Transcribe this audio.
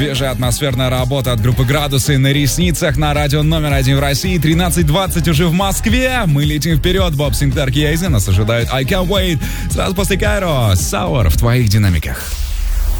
Свежая атмосферная работа от группы «Градусы» на ресницах на радио номер 1 в России. 13:20 уже в Москве. Мы летим вперед. Боб Синклер, Кейзи. Нас ожидает I Can't Wait. Сразу после Кайро. Sour в твоих динамиках.